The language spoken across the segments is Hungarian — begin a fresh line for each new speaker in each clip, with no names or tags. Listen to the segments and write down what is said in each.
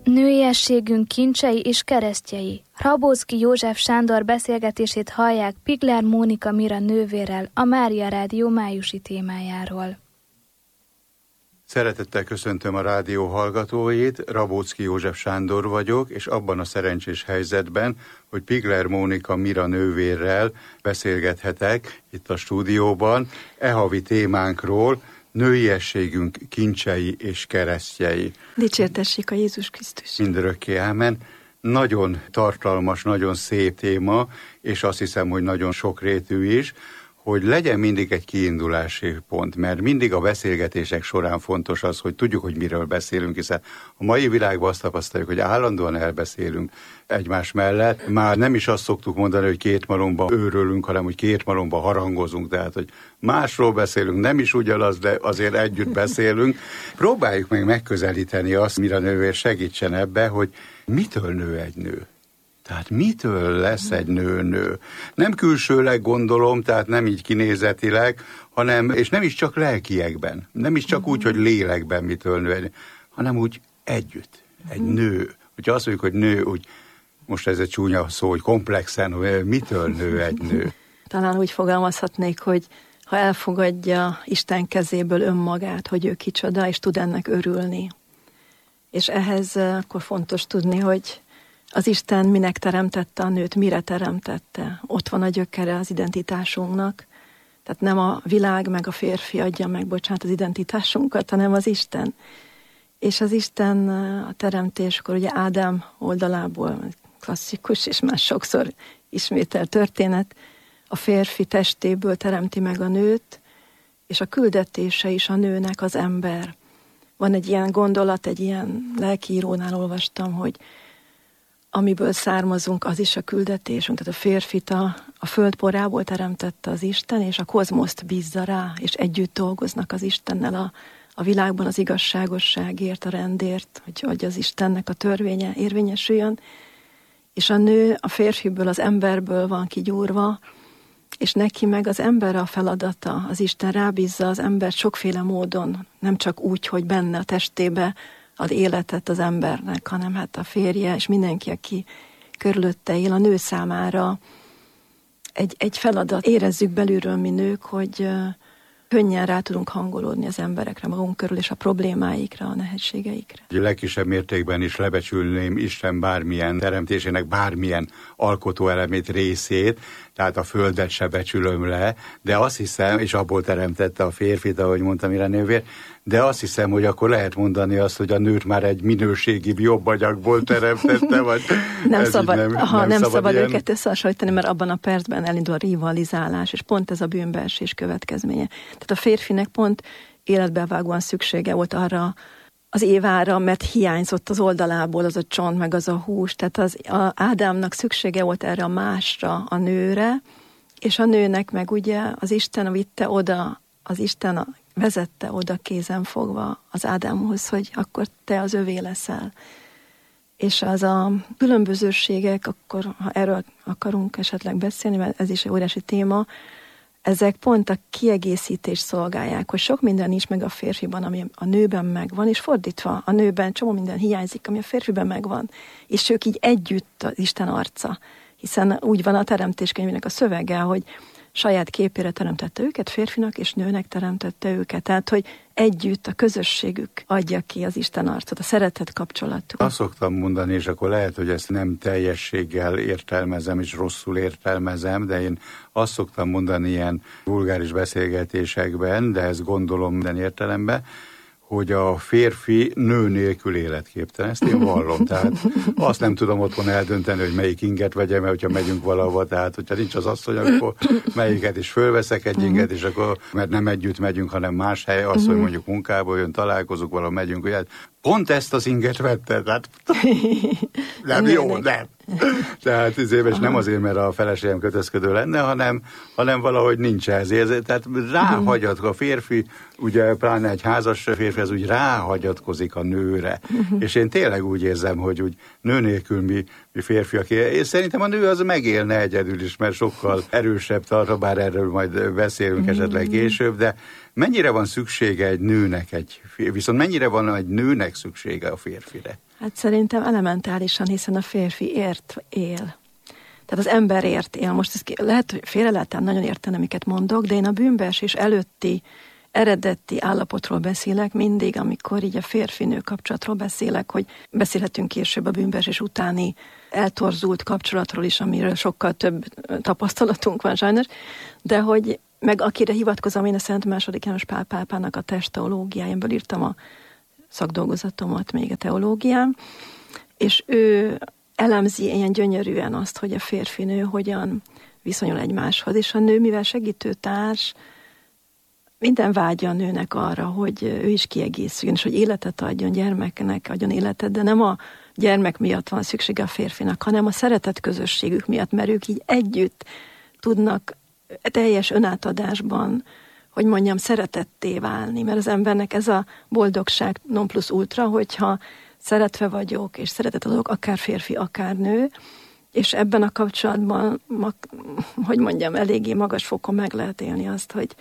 Nőiességünk kincsei és keresztjei. Rabóczky József Sándor beszélgetését hallják Pigler Mónika Mira nővérrel a Mária Rádió májusi témájáról.
Szeretettel köszöntöm a rádió hallgatóit, Rabóczky József Sándor vagyok, és abban a szerencsés helyzetben, hogy Pigler Mónika Mira nővérrel beszélgethetek itt a stúdióban havi témánkról, nőiességünk kincsei és keresztjei.
Dicsértessék a Jézus Krisztus.
Mindörökké ámen. Nagyon tartalmas, nagyon szép téma, és azt hiszem, hogy nagyon sokrétű is, hogy legyen mindig egy kiindulási pont, mert mindig a beszélgetések során fontos az, hogy tudjuk, hogy miről beszélünk, hiszen a mai világban azt tapasztaljuk, hogy állandóan elbeszélünk egymás mellett. Már nem is azt szoktuk mondani, hogy két malomban őrölünk, hanem hogy két malomban harangozunk, tehát hogy másról beszélünk, nem is ugyanaz, de azért együtt beszélünk. Próbáljuk meg megközelíteni azt, mire nővér segítsen ebbe, hogy mitől nő egy nő. Tehát mitől lesz egy nő? Nem külsőleg gondolom, tehát nem így kinézetileg, hanem, és nem is csak lelkiekben, nem is csak úgy, hogy lélekben mitől nő, hanem úgy együtt, egy nő. Hogyha azt mondjuk, hogy nő, úgy, most ez egy csúnya szó, hogy komplexen, hogy mitől nő egy nő.
Talán úgy fogalmazhatnék, hogy ha elfogadja Isten kezéből önmagát, hogy ő kicsoda, és tud ennek örülni. És ehhez akkor fontos tudni, hogy az Isten minek teremtette a nőt, mire teremtette. Ott van a gyökere az identitásunknak. Tehát nem a világ meg a férfi adja meg, az identitásunkat, hanem az Isten. És az Isten a teremtéskor, ugye Ádám oldalából, klasszikus és már sokszor ismételt történet, a férfi testéből teremti meg a nőt, és a küldetése is a nőnek az ember. Van egy ilyen gondolat, egy ilyen lelkiírónál olvastam, hogy amiből származunk, az is a küldetésünk. Tehát a férfit a föld porából teremtette az Isten, és a kozmoszt bízza rá, és együtt dolgoznak az Istennel a világban az igazságosságért, a rendért, hogy az Istennek a törvénye érvényesüljön. És a nő a férfiből, az emberből van kigyúrva, és neki meg az ember a feladata. Az Isten rábízza az embert sokféle módon, nem csak úgy, hogy benne a testébe ad életet az embernek, hanem hát a férje és mindenki, aki körülötte él, a nő számára egy feladat. Érezzük belülről mi nők, hogy könnyen rá tudunk hangolódni az emberekre magunk körül, és a problémáikra, a nehézségeikre.
Legkisebb mértékben is lebecsülném Isten bármilyen teremtésének bármilyen alkotóelemét, részét, tehát a földet se becsülöm le, de azt hiszem, és abból teremtette a férfit, ahogy mondtam, Mira nővér, de azt hiszem, hogy akkor lehet mondani azt, hogy a nőt már egy minőségibb, jobb anyagból teremtette, vagy
nem szabad
ilyen
őket összehasonlítani, mert abban a percben elindul a rivalizálás, és pont ez a bűnbeesés következménye. Tehát a férfinek pont életbevágóan szüksége volt arra az Évára, mert hiányzott az oldalából az a csont, meg az a hús, tehát az Ádámnak szüksége volt erre a másra, a nőre, és a nőnek meg ugye az Isten vitte oda, az Isten vezette oda kézen fogva az Ádámhoz, hogy akkor te az övé leszel. És az a különbözőségek, akkor ha erről akarunk esetleg beszélni, mert ez is egy óriási téma, ezek pont a kiegészítést szolgálják, hogy sok minden nincs meg a férfiban, ami a nőben megvan, és fordítva, a nőben csomó minden hiányzik, ami a férfiben megvan. És ők így együtt az Isten arca. Hiszen úgy van a teremtéskönyvének a szövege, hogy saját képére teremtette őket, férfinak és nőnek teremtette őket. Tehát, hogy együtt a közösségük adja ki az Isten arcot, a szeretet kapcsolatuk.
Azt szoktam mondani, és akkor lehet, hogy ezt nem teljességgel értelmezem, és rosszul értelmezem, de én azt szoktam mondani ilyen vulgáris beszélgetésekben, de ezt gondolom minden értelemben, hogy a férfi nő nélkül életképtelen. Ezt én vallom. Tehát azt nem tudom otthon eldönteni, hogy melyik inget vegyem, mert hogyha megyünk valahova, tehát hogyha nincs az asszony, akkor melyiket is fölveszek egy inget, és akkor, mert nem együtt megyünk, hanem más hely, az, hogy mondjuk munkából jön, találkozunk, valahol megyünk, hogy pont ezt az inget vetted, hát nem jó, nem. Tehát és nem azért, mert a feleségem kötözködő lenne, hanem valahogy nincs ezért. Tehát ráhagyat a férfi, ugye pláne egy házas férfi, az úgy ráhagyatkozik a nőre. És én tényleg úgy érzem, hogy úgy nő nélkül mi férfiak. Én szerintem a nő az megélne egyedül is, mert sokkal erősebb tartva, bár erről majd beszélünk esetleg később, mennyire van szüksége egy nőnek viszont mennyire van egy nőnek szüksége a férfire?
Hát szerintem elementálisan, hiszen a férfi él. Tehát az emberért él. Most ez lehet, hogy félrelettem nagyon érteni, amiket mondok, de én a bűnbeesés előtti eredeti állapotról beszélek mindig, amikor így a férfi-nő kapcsolatról beszélek, hogy beszélhetünk később a bűnbeesés utáni eltorzult kapcsolatról is, amiről sokkal több tapasztalatunk van sajnos, de hogy meg akire hivatkozom én a Szent II. János Pál pápának a testteológiájából írtam a szakdolgozatomat még a teológián, és ő elemzi ilyen gyönyörűen azt, hogy a férfi-nő hogyan viszonyul egymáshoz, és a nő, mivel segítőtárs, minden vágya a nőnek arra, hogy ő is kiegészüljön, és hogy életet adjon, gyermeknek adjon életet, de nem a gyermek miatt van szüksége a férfinak, hanem a szeretet közösségük miatt, mert ők így együtt tudnak teljes önátadásban, hogy mondjam, szeretetté válni, mert az embernek ez a boldogság non plus ultra, hogyha szeretve vagyok, és szeretet adok, akár férfi, akár nő, és ebben a kapcsolatban, hogy mondjam, eléggé magas fokon meg lehet élni azt, hogy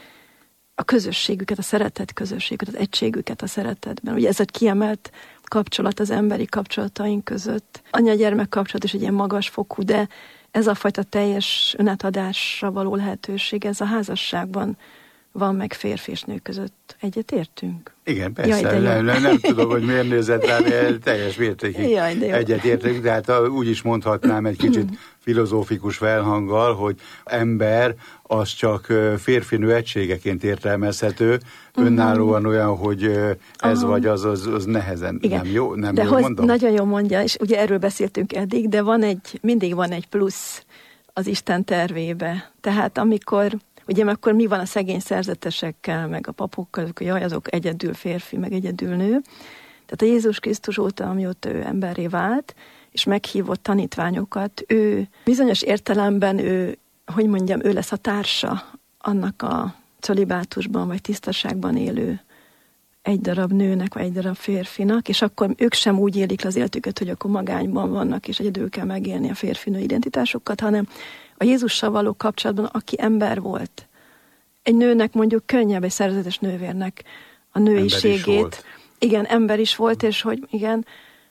a közösségüket, a szeretet közösségüket, az egységüket a szeretetben. Ugye ez egy kiemelt kapcsolat az emberi kapcsolataink között. Anya-gyermek kapcsolat is egy ilyen magas fokú, de ez a fajta teljes önátadásra való lehetőség, ez a házasságban van meg férfi és nő között. Egyet értünk?
Igen, persze. Nem tudom, hogy miért nézett rá, de teljes mértékig egyet értünk. De hát úgy is mondhatnám egy kicsit filozófikus felhanggal, hogy ember az csak férfi-nő egységeként értelmezhető, önállóan olyan, hogy ez vagy az nehezen.
Igen.
Nem jó? Nem
de
jól mondom?
Nagyon jól mondja, és ugye erről beszéltünk eddig, de mindig van egy plusz az Isten tervébe. Tehát amikor mi van a szegény szerzetesekkel, meg a papokkal, hogy jaj, azok egyedül férfi, meg egyedül nő. Tehát a Jézus Krisztus óta, amióta ő emberré vált, és meghívott tanítványokat, ő bizonyos értelemben ő lesz a társa annak a cölibátusban, vagy tisztaságban élő egy darab nőnek, vagy egy darab férfinak, és akkor ők sem úgy élik le az életüket, hogy akkor magányban vannak, és egyedül kell megélni a férfi-nő identitásokat, hanem a Jézussal való kapcsolatban, aki ember volt. Egy nőnek mondjuk könnyebb, egy szerzetes nővérnek a nőiségét. Igen, ember is volt, és hogy igen,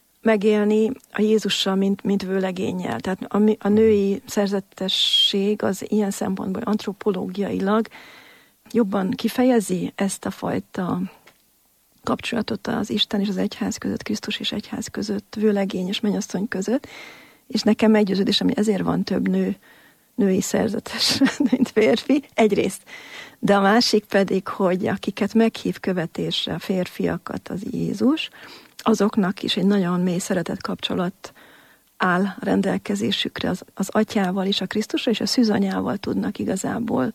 megélni a Jézussal, mint vőlegénnyel. Tehát a női szerzetesség az ilyen szempontból antropológiailag jobban kifejezi ezt a fajta kapcsolatot az Isten és az egyház között, Krisztus és egyház között, vőlegény és mennyasszony között, és nekem meggyőződésem, hogy ezért van több női szerzetes, mint férfi, egyrészt. De a másik pedig, hogy akiket meghív követésre, a férfiakat az Jézus, azoknak is egy nagyon mély szeretet kapcsolat áll rendelkezésükre az atyával is, a Krisztusra és a szűzanyával tudnak igazából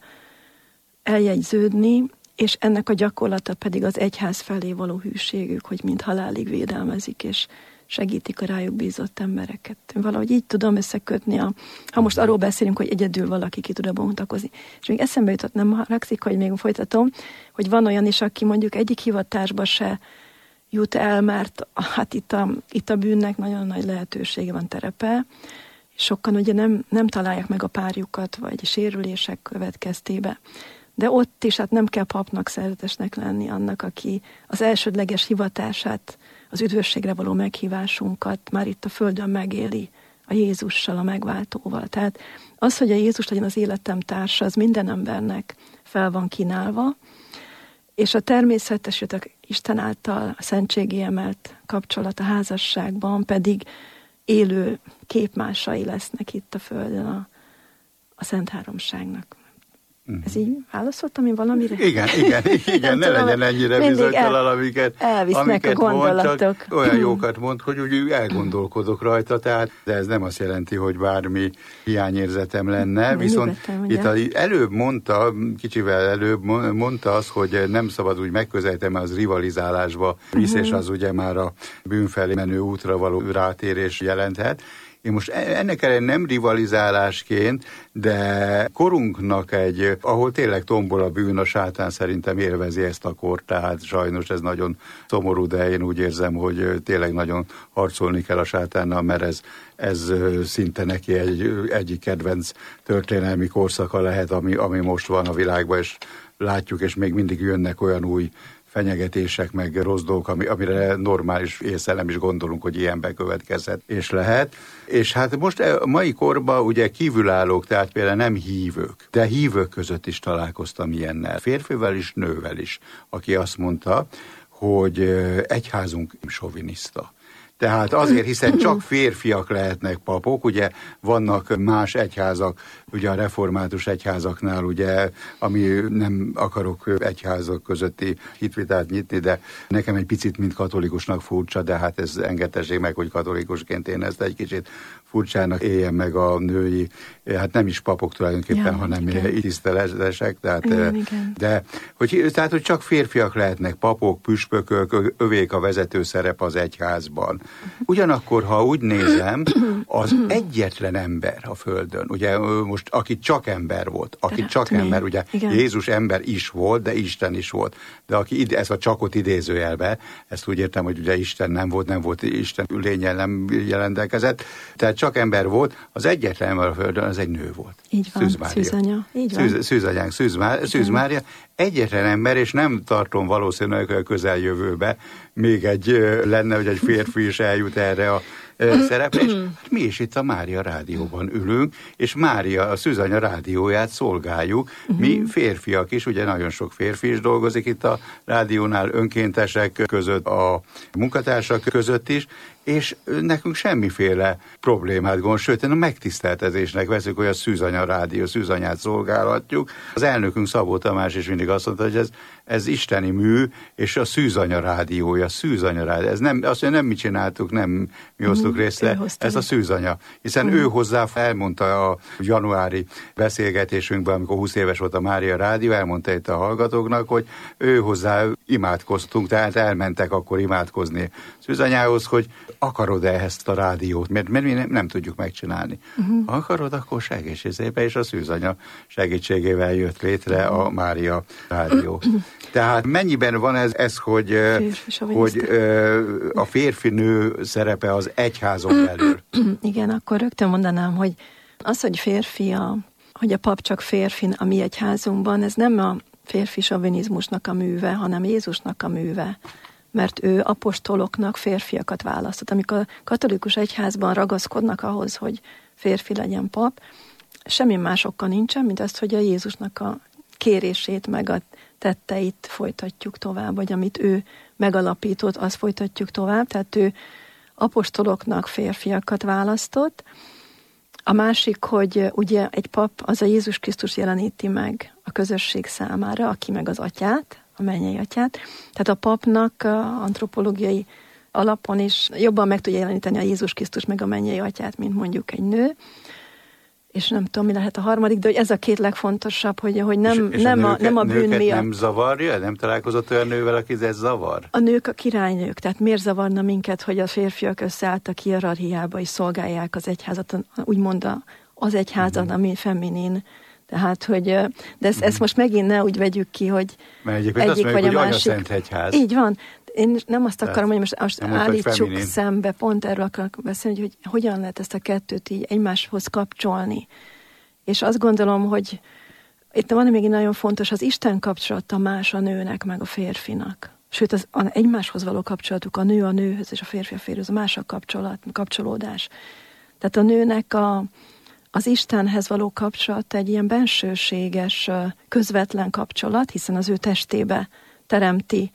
eljegyződni, és ennek a gyakorlata pedig az egyház felé való hűségük, hogy mind halálig védelmezik, és segítik a rájuk bízott embereket. Valahogy így tudom összekötni, ha most arról beszélünk, hogy egyedül valaki ki tud bontakozni. És még eszembe jutott, nem haragszik, hogy még folytatom, hogy van olyan is, aki mondjuk egyik hivatásba se jut el, mert hát itt a bűnnek nagyon nagy lehetősége van, terepe, és sokan ugye nem találják meg a párjukat, vagy sérülések következtébe. De ott is hát nem kell papnak, szerzetesnek lenni annak, aki az elsődleges hivatását, az üdvösségre való meghívásunkat már itt a földön megéli a Jézussal, a megváltóval. Tehát az, hogy a Jézus legyen az életem társa, az minden embernek fel van kínálva, és a természetes, a Isten által a szentségi emelt kapcsolat a házasságban pedig élő képmásai lesznek itt a földön a Szent Háromságnak. Ez így válaszoltam én valamire?
Igen, ne legyen ennyire bizonytalan, amiket mond, csak olyan jókat mond, hogy úgy elgondolkodok rajta, tehát, de ez nem azt jelenti, hogy bármi hiányérzetem lenne, viszont itt kicsivel előbb mondta az, hogy nem szabad úgy megközelíteni, mert az rivalizálásba visz, és az ugye már a bűn felé menő útra való rátérés jelenthet. Én most ennek ellenére nem rivalizálásként, de korunknak ahol tényleg tombol a bűn, a sátán szerintem élvezi ezt a kort, tehát sajnos ez nagyon szomorú, de én úgy érzem, hogy tényleg nagyon harcolni kell a sátánnal, mert ez szinte neki egyik kedvenc történelmi korszaka lehet, ami most van a világban, és látjuk, és még mindig jönnek olyan új fenyegetések, meg rossz dolgok, amire normális észre nem is gondolunk, hogy ilyen bekövetkezhet és lehet. És hát most a mai korban ugye kívülállók, tehát például nem hívők, de hívők között is találkoztam ilyennel, férfivel is, nővel is, aki azt mondta, hogy egyházunk soviniszta. Tehát azért, hiszen csak férfiak lehetnek papok, ugye vannak más egyházak, ugye a református egyházaknál, ugye, ami nem akarok egyházak közötti hitvitát nyitni, de nekem egy picit, mint katolikusnak furcsa, de hát ez engedhessék meg, hogy katolikusként én ezt egy kicsit furcsának éljen meg a női, hát nem is papok tulajdonképpen, hanem tiszteletesek, tehát,
igen.
De hogy csak férfiak lehetnek papok, püspökök, övék a vezető szerep az egyházban. Ugyanakkor, ha úgy nézem, az egyetlen ember a Földön, ugye most, aki csak ember volt, ugye
igen.
Jézus ember is volt, de Isten is volt. De aki ezt a csakot idézőjelbe, ezt úgy értem, hogy ugye Isten nem volt Isten lényel nem jelendelkezett, tehát csak ember volt, az egyetlen ember a Földön, az egy nő volt.
Így van, Szűzanya.
Szűzanyánk, Szűz Mária, egyetlen ember, és nem tartom valószínűleg a közeljövőbe még lenne, hogy egy férfi is eljut erre a szerepre, és mi is itt a Mária Rádióban ülünk, és Mária, a Szűzanya rádióját szolgáljuk. Mi férfiak is, ugye nagyon sok férfi is dolgozik itt a rádiónál, önkéntesek között, a munkatársak között is, és nekünk semmiféle problémát sőt, a megtiszteltetésnek veszük, hogy a Szűzanya Rádió, Szűzanyát szolgálhatjuk. Az elnökünk Szabó Tamás is mindig azt mondta, hogy ez isteni mű, és a Szűzanya Rádiója, Szűzanya Rádió. Ez nem, azt mondja, nem mi csináltuk, nem mi hoztuk részre, ez a Szűzanya. Hiszen ő hozzá elmondta a januári beszélgetésünkben, amikor 20 éves volt a Mária Rádió, elmondta itt a hallgatóknak, hogy ő hozzá imádkoztunk, tehát elmentek akkor imádkozni Szűzanyához, hogy akarod-e ezt a rádiót, mert mi nem tudjuk megcsinálni. Ha akarod, akkor segíts ezébe, és a Szűzanya segítségével jött létre a Mária Rádió. Tehát mennyiben van ez hogy a férfi-nő szerepe az egyházon belül?
Igen, akkor rögtön mondanám, hogy az, hogy hogy a pap csak férfi a mi egyházunkban, ez nem a férfi sovinizmusnak a műve, hanem Jézusnak a műve. Mert ő apostoloknak férfiakat választott. Amikor a katolikus egyházban ragaszkodnak ahhoz, hogy férfi legyen pap, semmi más oka nincsen, mint azt, hogy a Jézusnak a kérését, meg a tetteit folytatjuk tovább, vagy amit ő megalapított, azt folytatjuk tovább. Tehát ő apostoloknak férfiakat választott. A másik, hogy ugye egy pap az a Jézus Krisztus jeleníti meg a közösség számára, aki meg az atyát, a mennyei atyát. Tehát a papnak antropológiai alapon is jobban meg tudja jeleníteni a Jézus Krisztus meg a mennyei atyát, mint mondjuk egy nő. És nem tudom, mi lehet a harmadik, de hogy ez a két legfontosabb, hogy nem a bűn miatt.
Nem zavarja? Nem találkozott olyan nővel, aki ez zavar?
A nők a királynők, tehát miért zavarna minket, hogy a férfiak összeálltak hierarchiába és szolgálják az egyházat, úgymond az egyházat, ami feminin. Tehát, hogy, de ezt most megint ne úgy vegyük ki, hogy egyik vagy a másik. Így van. Én nem azt akarom, hogy most állítsuk szembe, pont erről akarok beszélni, hogy hogyan lehet ezt a kettőt így egymáshoz kapcsolni. És azt gondolom, hogy itt van még egy nagyon fontos, az Isten kapcsolata más a nőnek, meg a férfinak. Sőt, az egymáshoz való kapcsolatuk, a nő a nőhöz és a férfi a férjhez, a más a kapcsolódás. Tehát a nőnek az Istenhez való kapcsolat egy ilyen bensőséges, közvetlen kapcsolat, hiszen az ő testébe teremti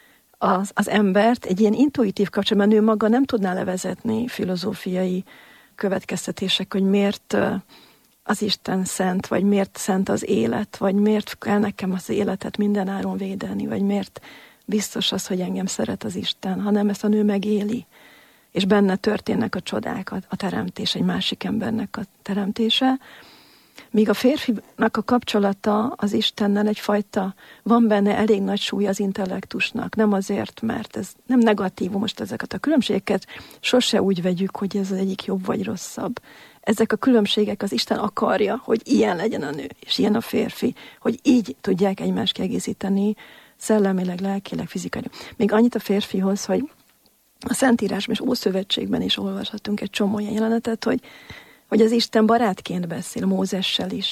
az embert, egy ilyen intuitív kapcsolatban. A nő maga nem tudná levezetni filozófiai következtetések, hogy miért az Isten szent, vagy miért szent az élet, vagy miért kell nekem az életet mindenáron védeni, vagy miért biztos az, hogy engem szeret az Isten, hanem ezt a nő megéli, és benne történnek a csodák, a teremtés, egy másik embernek a teremtése. Míg a férfinak a kapcsolata az Istennel egyfajta, van benne elég nagy súly az intellektusnak, nem azért, mert ez nem negatívum, most ezeket a különbségeket sose úgy vegyük, hogy ez az egyik jobb vagy rosszabb. Ezek a különbségek az Isten akarja, hogy ilyen legyen a nő, és ilyen a férfi, hogy így tudják egymást kiegészíteni szellemileg, lelkileg, fizikailag. Még annyit a férfihoz, hogy a Szentírásban és Ószövetségben is olvashatunk egy csomó ilyen jelenetet, hogy az Isten barátként beszél Mózessel is.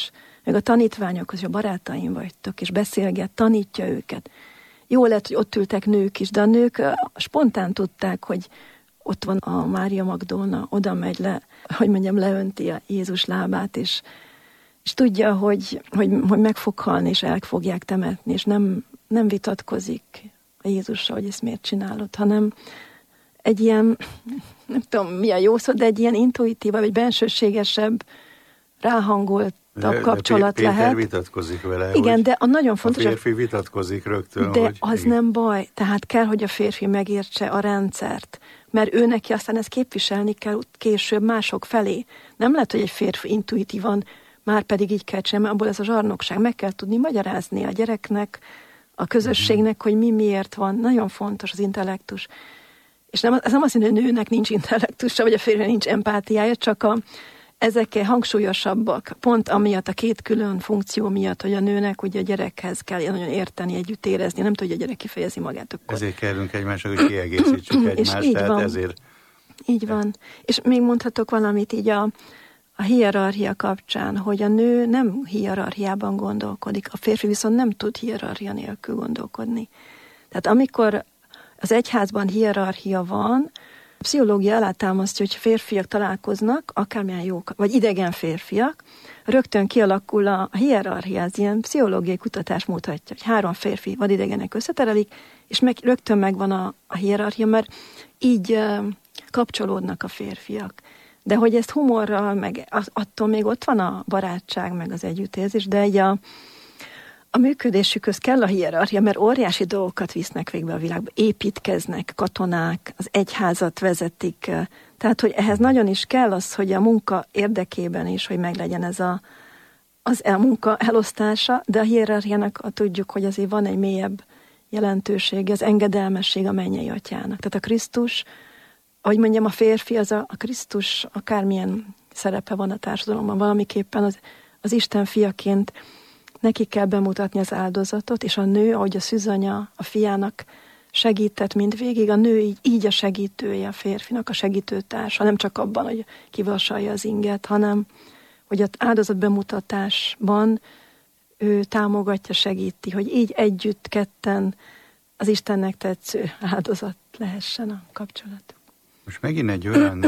meg a tanítványokhoz, a barátaim vagytok, és beszélget, tanítja őket. Jó lehet, hogy ott ültek nők is, de a nők spontán tudták, hogy ott van a Mária Magdolna, oda megy le, leönti a Jézus lábát, és tudja, hogy meg fog halni, és el fogják temetni, és nem vitatkozik a Jézussal, hogy ezt miért csinálod, hanem egy ilyen, nem tudom mi a jó szó, de egy ilyen intuitívabb, egy bensőségesebb, ráhangolt kapcsolat
Péter
lehet.
vitatkozik vele.
Igen, de a nagyon fontos...
A férfi vitatkozik rögtön.
De
hogy
az
igen.
nem baj. Tehát kell, hogy a férfi megértse a rendszert. Mert ő neki aztán ezt képviselni kell később mások felé. Nem lehet, hogy egy férfi intuitívan már pedig így kell csinálni, abból ez a zsarnokság. Meg kell tudni magyarázni a gyereknek, a közösségnek, hogy mi miért van. Nagyon fontos az intellektus. És ez nem azt mondja, hogy a nőnek nincs intellektusa, vagy a férfinek nincs empátiája, csak ezek hangsúlyosabbak. Pont amiatt a két külön funkció miatt, hogy a nőnek ugye a gyerekhez kell nagyon érteni, együtt érezni, nem tudja, hogy a gyerek kifejezi magát. Akkor.
Ezért kellünk egymásnak, hogy kiegészítsük egymást.
És
tehát ezért...
Így van. És még mondhatok valamit így a hierarchia kapcsán, hogy a nő nem hierarchiában gondolkodik, a férfi viszont nem tud hierarchia nélkül gondolkodni. Tehát amikor az egyházban hierarchia van, a pszichológia alátámasztja, hogy férfiak találkoznak, akármilyen jók, vagy idegen férfiak, rögtön kialakul a hierarchia, az ilyen pszichológiai kutatás mutatja, hogy 3 férfi vadidegenek összeterelik, és rögtön megvan a hierarchia, mert így kapcsolódnak a férfiak. De hogy ezt humorral, meg attól még ott van a barátság, meg az együttérzés, de egy a működésükhöz kell a hierarchia, mert óriási dolgokat visznek végbe a világba. Építkeznek, katonák, az egyházat vezetik. Tehát, hogy ehhez nagyon is kell az, hogy a munka érdekében is, hogy meglegyen ez a munka elosztása, de a hierarchiának tudjuk, hogy azért van egy mélyebb jelentőség, az engedelmesség a mennyei atyának. Tehát a Krisztus, ahogy mondjam, a férfi, a Krisztus akármilyen szerepe van a társadalomban, valamiképpen az Isten fiaként neki kell bemutatni az áldozatot, és a nő, ahogy a szűzanya a fiának segített mindvégig, a nő így a segítője, a férfinak a segítőtársa, nem csak abban, hogy kivasalja az inget, hanem hogy az áldozat bemutatásban ő támogatja, segíti, hogy így együtt ketten az Istennek tetsző áldozat lehessen a kapcsolat.
Most megint egy olyan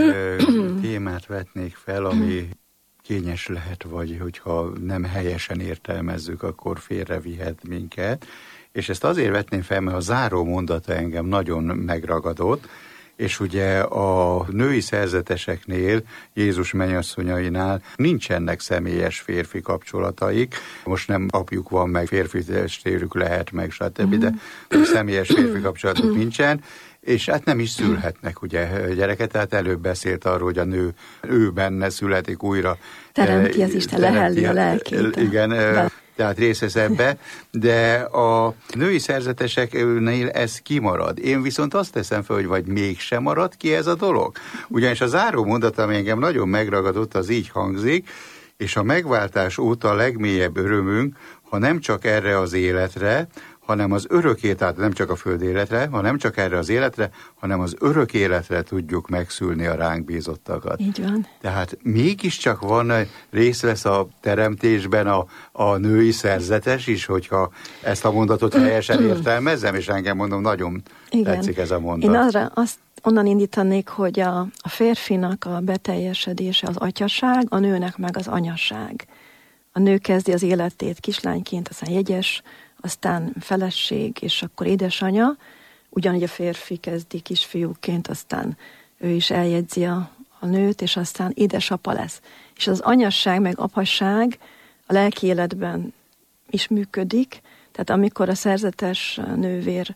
témát vetnék fel, ami kényes lehet, vagy hogyha nem helyesen értelmezzük, akkor félrevihet minket. És ezt azért vetném fel, mert a záró mondata engem nagyon megragadott, és ugye a női szerzeteseknél, Jézus mennyasszonyainál nincsenek személyes férfi kapcsolataik. Most nem apjuk van, meg férfi testvérük lehet, meg stb., de személyes férfi kapcsolatuk nincsen, és hát nem is szülhetnek ugye gyereket, tehát előbb beszélt arról, hogy a nő, ő benne születik újra.
Teremti az Isten, lehelli a lelkét.
Igen, tehát részesz ebbe, de a női szerzeteseknél ez kimarad. Én viszont azt teszem fel, hogy vagy mégsem marad ki ez a dolog. Ugyanis a záró mondat, ami engem nagyon megragadott, az így hangzik, és a megváltás óta a legmélyebb örömünk, ha nem csak erre az életre, hanem az örök tehát nem csak a föld életre, hanem csak erre az életre, hanem az örök életre tudjuk megszülni a ránk bízottakat.
Így van.
Tehát mégiscsak van rész lesz a teremtésben a női szerzetes is, hogyha ezt a mondatot helyesen értelmezem, és engem mondom, nagyon tetszik ez a mondat.
Én onnan indítanék, hogy a férfinak a beteljesedése az atyaság, a nőnek meg az anyaság. A nő kezdi az életét kislányként, aztán jegyes, aztán feleség, és akkor édesanya, ugyanígy a férfi kezdi kisfiúként, aztán ő is eljegyzi a nőt, és aztán édesapa lesz. És az anyasság meg apasság a lelki életben is működik, tehát amikor a szerzetes nővér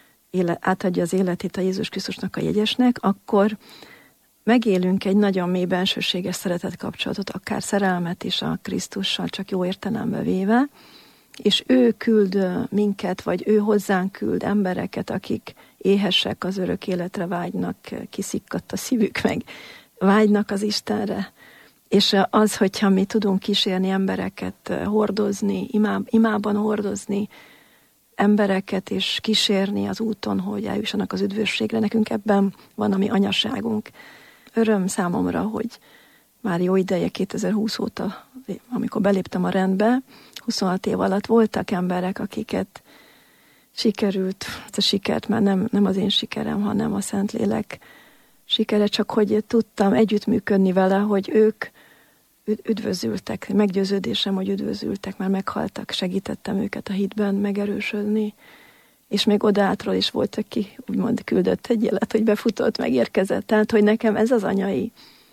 átadja az életét a Jézus Krisztusnak a jegyesnek, akkor megélünk egy nagyon mély bensőséges szeretet kapcsolatot, akár szerelmet is a Krisztussal, csak jó értelembe véve, és ő küld minket, vagy ő hozzánk küld embereket, akik éhesek, az örök életre vágynak, kiszikkadt a szívük, meg vágynak az Istenre. És az, hogyha mi tudunk kísérni embereket, hordozni, imában hordozni embereket, és kísérni az úton, hogy eljussanak az üdvösségre, nekünk ebben van a mi anyaságunk. Öröm számomra, hogy már jó ideje, 2020 óta amikor beléptem a rendbe, 26 év alatt voltak emberek, akiket sikerült, ezt a sikert már nem az én sikerem, hanem a Szentlélek sikere, csak hogy tudtam együttműködni vele, hogy ők üdvözültek, meggyőződésem, hogy üdvözültek, mert meghaltak, segítettem őket a hitben megerősödni, és még odátról is volt, aki úgymond küldött egy jelet, hogy befutott, megérkezett. Tehát, hogy nekem ez az anyai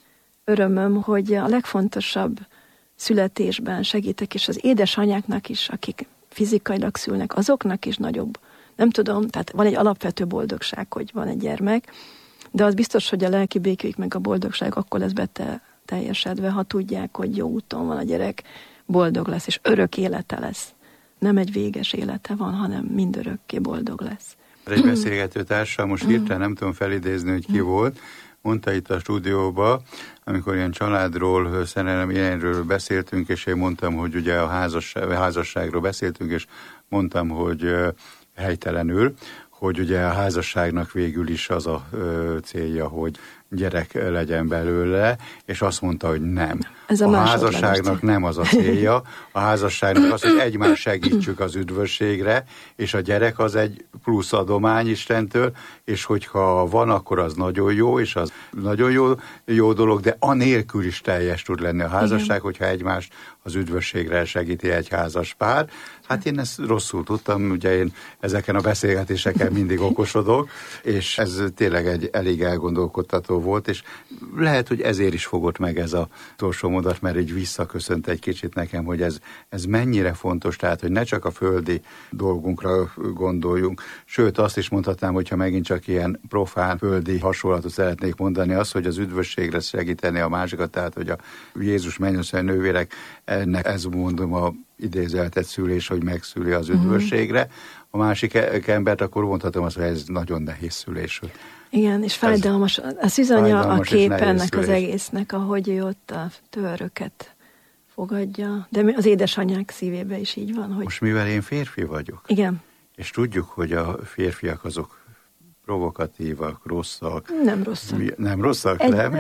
örömöm, hogy a legfontosabb születésben segítek, és az édesanyáknak is, akik fizikailag szülnek, azoknak is nagyobb. Nem tudom, tehát van egy alapvető boldogság, hogy van egy gyermek, de az biztos, hogy a lelki békéjük meg a boldogság akkor lesz beteljesedve, ha tudják, hogy jó úton van a gyerek, boldog lesz, és örök élete lesz. Nem egy véges élete van, hanem mindörökké boldog lesz.
Egy beszélgető társam, most hirtelen nem tudom felidézni, hogy ki volt, mondta itt a stúdióba, amikor ilyen családról, szerelem ilyenről beszéltünk, és én mondtam, hogy ugye a házasságról beszéltünk, és mondtam, hogy helytelenül, hogy ugye a házasságnak végül is az a célja, hogy gyerek legyen belőle, és azt mondta, hogy nem. A házasságnak nem az a célja, a házasságnak az, hogy egymást segítsük az üdvösségre, és a gyerek az egy plusz adomány Istentől, és hogyha van, akkor az nagyon jó, és az nagyon jó dolog, de anélkül is teljes tud lenni a házasság, igen, hogyha egymást az üdvösségre segíti egy házas pár. Hát én ezt rosszul tudtam, ugye én ezeken a beszélgetéseken mindig okosodok, és ez tényleg egy elég elgondolkodtató volt, és lehet, hogy ezért is fogott meg ez az utolsó mondat, mert így visszaköszönt egy kicsit nekem, hogy ez mennyire fontos, tehát, hogy ne csak a földi dolgunkra gondoljunk. Sőt, azt is mondhatnám, hogyha megint csak ilyen profán földi hasonlatot szeretnék mondani, az, hogy az üdvösségre segíteni a másikat, tehát, hogy a Jézus mennyasszony nővérek, ennek ez mondom a idézeltet szülés, hogy megszüli az üdvösségre. A másik embert akkor mondhatom azt, hogy ez nagyon nehéz szülés.
Igen, és fájdalmas. A szűzanya a kép ennek az egésznek, ahogy ő ott a tőröket fogadja. De az édesanyák szívében is így van. Hogy...
Most mivel én férfi vagyok,
igen,
és tudjuk, hogy a férfiak azok provokatívak, rosszak.
Nem rosszak.
Nem rosszak?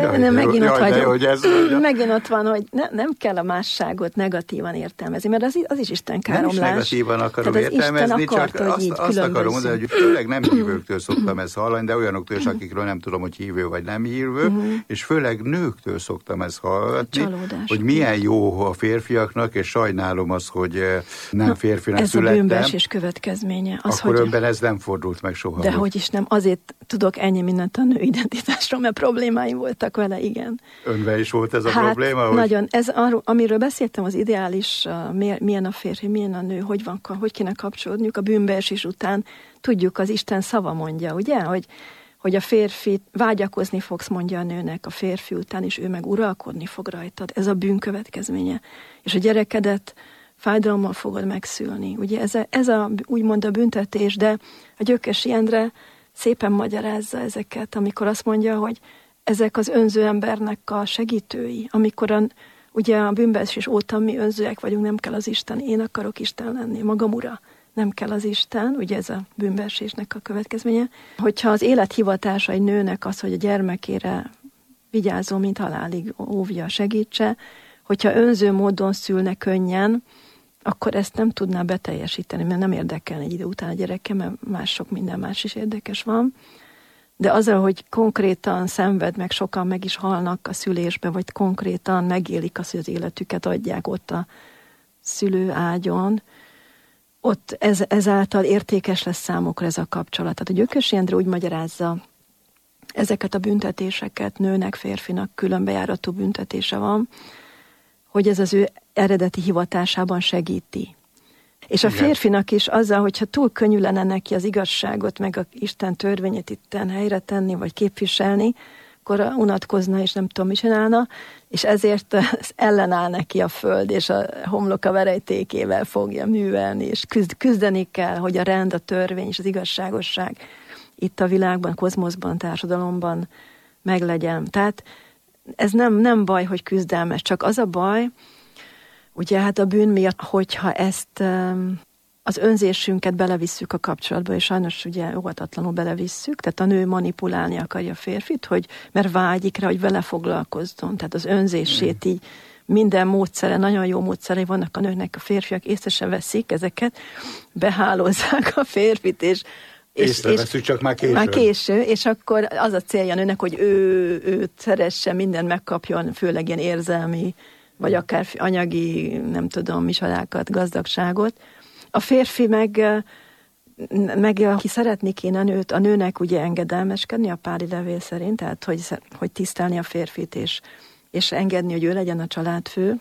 Megint ott van, hogy nem kell a másságot negatívan értelmezni, mert az is Isten káromlás.
Nem is negatívan akarom értelmezni, csak azt akarom mondani, hogy főleg nem hívőktől szoktam ezt hallani, de olyanoktól is, akikről nem tudom, hogy hívő vagy nem hívő, és főleg nőktől szoktam ezt hallani, hogy milyen jó a férfiaknak, és sajnálom azt, hogy nem férfinak születtem.
Ez a bűnbeesés következménye.
Akkor önben ez nem fordult meg soha.
De hogy is nem. Azért tudok ennyi mindent a nő identitásról, mert problémáim voltak vele, igen.
Önben is volt ez a probléma? Hogy...
Nagyon. Ez amiről beszéltem, az ideális, milyen a férfi, milyen a nő, hogy kéne kapcsolódniuk a bűnbeesés után. Tudjuk, az Isten szava mondja, ugye? Hogy a férfi vágyakozni fogsz, mondja a nőnek a férfi után, és ő meg uralkodni fog rajtad. Ez a bűn következménye. És a gyerekedet fájdalommal fogod megszülni. Ugye ez úgymond a büntetés, de a Gyökösi Endre szépen magyarázza ezeket, amikor azt mondja, hogy ezek az önző embernek a segítői, amikor ugye a bűnbeesés óta mi önzőek vagyunk, nem kell az Isten, én akarok Isten lenni, magam ura, nem kell az Isten, ugye ez a bűnbeesésnek a következménye. Hogyha az élethivatása egy nőnek az, hogy a gyermekére vigyázzon, mint halálig óvja, segítse, hogyha önző módon szülne könnyen, akkor ezt nem tudná beteljesíteni, mert nem érdekel egy idő után a gyereke, mert sok minden más is érdekes van. De azzal, hogy konkrétan szenved, meg sokan meg is halnak a szülésbe, vagy konkrétan megélik azt, hogy az életüket adják ott a szülőágyon, ott ezáltal értékes lesz számukra ez a kapcsolat. Tehát a Gyökösi Endre úgy magyarázza, ezeket a büntetéseket, nőnek, férfinak különbejáratú büntetése van, hogy ez az ő eredeti hivatásában segíti. És a férfinak is azzal, hogyha túl könnyű lenne neki az igazságot, meg a Isten törvényét itten helyre tenni, vagy képviselni, akkor unatkozna, és nem tudom, mi csinálna, és ezért ellenáll neki a föld, és a homloka verejtékével fogja művelni, és küzdeni kell, hogy a rend, a törvény és az igazságosság itt a világban, kozmoszban, társadalomban meglegyen. Tehát ez nem baj, hogy küzdelmes, csak az a baj, ugye hát a bűn miatt, hogyha ezt az önzésünket belevisszük a kapcsolatba, és sajnos ugye óvatatlanul belevisszük, tehát a nő manipulálni akarja a férfit, mert vágyik rá, hogy vele foglalkozzon, tehát az önzését így minden módszere, nagyon jó módszerei vannak a nőnek, a férfiak észre sem veszik ezeket, behálózzák a férfit, és
csak már késő.
Már késő, és akkor az a célja a nőnek, hogy őt szeresse, mindent megkapjon, főleg ilyen érzelmi, vagy akár anyagi, nem tudom, misalákat, gazdagságot. A férfi meg aki szeretni kéne a nőnek ugye engedelmeskedni a páli levél szerint, tehát hogy tisztelni a férfit, és engedni, hogy ő legyen a családfő.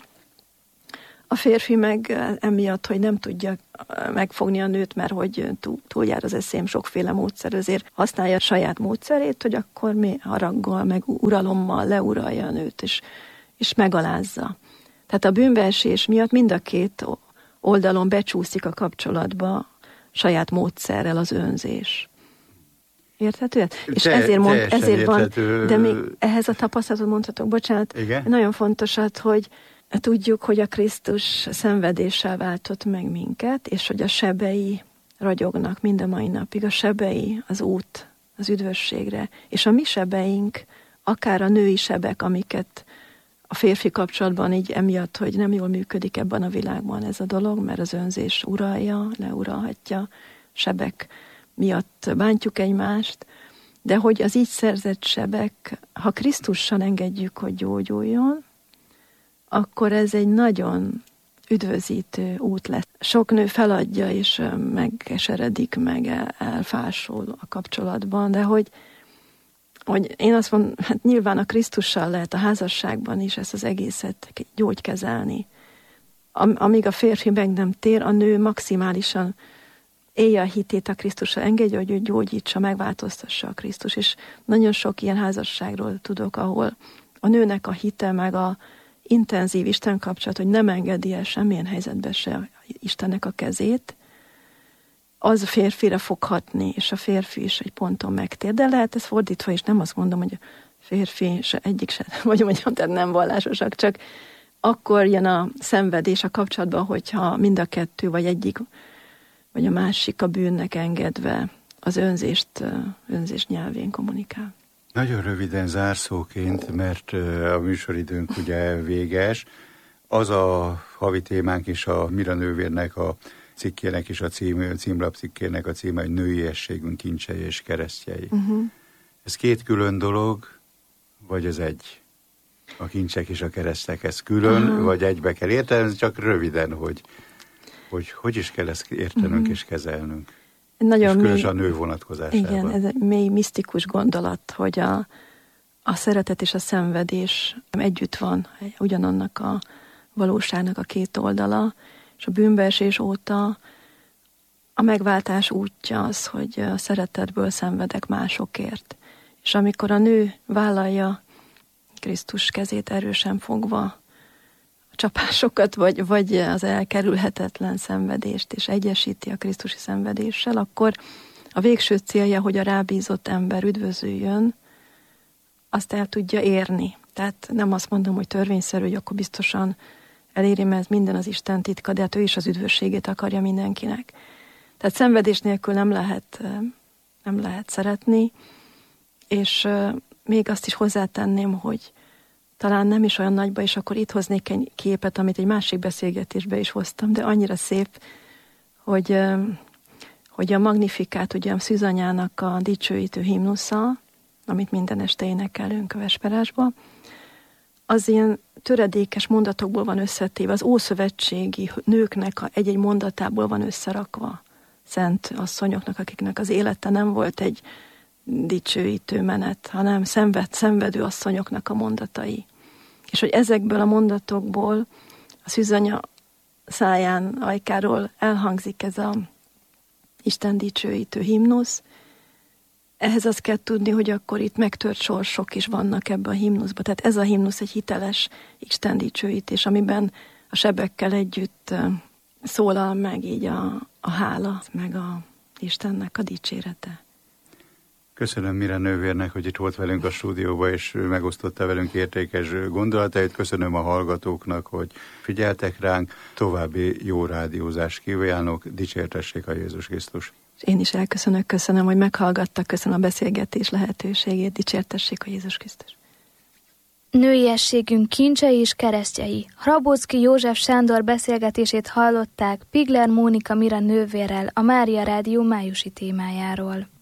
A férfi meg emiatt, hogy nem tudja megfogni a nőt, mert hogy túljár az eszém sokféle módszer, azért használja a saját módszerét, hogy akkor mi haraggal, meg uralommal leuralja a nőt, és megalázza. Tehát a bűnbeesés miatt mind a két oldalon becsúszik a kapcsolatba saját módszerrel az önzés. Érthető? És ezért van, de még ehhez a tapasztalatot mondhatok, bocsánat, igen? Nagyon fontos, hogy tudjuk, hogy a Krisztus szenvedéssel váltott meg minket, és hogy a sebei ragyognak mind a mai napig, a sebei az út az üdvösségre, és a mi sebeink, akár a női sebek, amiket a férfi kapcsolatban így emiatt, hogy nem jól működik ebben a világban ez a dolog, mert az önzés uralja, leuralhatja, sebek miatt bántjuk egymást, de hogy az így szerzett sebek, ha Krisztussal engedjük, hogy gyógyuljon, akkor ez egy nagyon üdvözítő út lesz. Sok nő feladja, és megkeseredik, meg elfásul a kapcsolatban, de hogy én azt mondom, hát nyilván a Krisztussal lehet a házasságban is ezt az egészet gyógykezelni. Amíg a férfi meg nem tér, a nő maximálisan élje a hitét a Krisztussal, engedje, hogy ő gyógyítsa, megváltoztassa a Krisztus. És nagyon sok ilyen házasságról tudok, ahol a nőnek a hite, meg a intenzív Isten kapcsolat, hogy nem engedi el semmilyen helyzetbe se Istennek a kezét, az a férfire fog hatni, és a férfi is egy ponton megtér. De lehet ez fordítva is, nem azt mondom, hogy a férfi se egyik se, vagy mondjam, tehát nem vallásosak, csak akkor jön a szenvedés a kapcsolatban, hogyha mind a kettő, vagy egyik, vagy a másik a bűnnek engedve az önzés nyelvén kommunikál.
Nagyon röviden zárszóként, mert a műsoridőnk ugye véges. Az a havi témánk is a Mira nővérnek a cikkének és a címlap cikkének a címe, hogy nőiességünk kincsei és keresztjei. Ez két külön dolog, vagy ez egy? A kincsek és a keresztek, ez külön, vagy egybe kell érteni, csak röviden, hogy is kell ezt értenünk és kezelnünk.
Nagyon
és különösen a nő vonatkozásában.
Igen, ez egy mély, misztikus gondolat, hogy a szeretet és a szenvedés együtt van, ugyanannak a valóságnak a két oldala, és a bűnbeesés óta a megváltás útja az, hogy a szeretetből szenvedek másokért. És amikor a nő vállalja Krisztus kezét erősen fogva a csapásokat, vagy az elkerülhetetlen szenvedést, és egyesíti a krisztusi szenvedéssel, akkor a végső célja, hogy a rábízott ember üdvözüljön, azt el tudja érni. Tehát nem azt mondom, hogy törvényszerű, hogy akkor biztosan eléri, mert minden az Isten titka, de hát ő is az üdvösségét akarja mindenkinek. Tehát szenvedés nélkül nem lehet szeretni, és még azt is hozzátenném, hogy talán nem is olyan nagyba, és akkor itt hoznék egy képet, amit egy másik beszélgetésbe is hoztam, de annyira szép, hogy a Magnifikát, ugye a Szűzanyának a dicsőítő himnusza, amit minden este énekelünk a vesperásba, az ilyen töredékes mondatokból van összetéve, az ószövetségi nőknek egy-egy mondatából van összerakva, szent asszonyoknak, akiknek az élete nem volt egy dicsőítő menet, hanem szenvedő asszonyoknak a mondatai. És hogy ezekből a mondatokból a Szűzanya száján, ajkáról elhangzik ez a Isten dicsőítő himnusz. Ehhez azt kell tudni, hogy akkor itt megtört sorsok is vannak ebben a himnuszban. Tehát ez a himnusz egy hiteles Isten dicsőítés, amiben a sebekkel együtt szólal meg így a hála, meg a Istennek a dicsérete.
Köszönöm Mira nővérnek, hogy itt volt velünk a stúdióban, és megosztotta velünk értékes gondolatait. Köszönöm a hallgatóknak, hogy figyeltek ránk. További jó rádiózást kívánok. Dicsértessék a Jézus Krisztus.
Én is köszönöm, hogy meghallgattak, köszönöm a beszélgetés lehetőségét. Dicsértessék a Jézus Krisztus.
Nőiességünk kincsei és keresztjei. Hrabowski József Sándor beszélgetését hallották Pigler Mónika Mira nővérrel a Mária Rádió májusi témájáról.